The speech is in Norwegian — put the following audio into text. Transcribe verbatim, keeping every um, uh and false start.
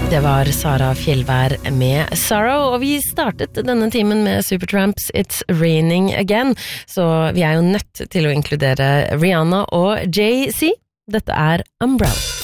Det var Sara Fjellvær med Sorrow, og vi startet denne timen med Supertramps It's Raining Again, så vi er jo nødt til å inkludere Rihanna og Jay-Z. Dette er Umbrella.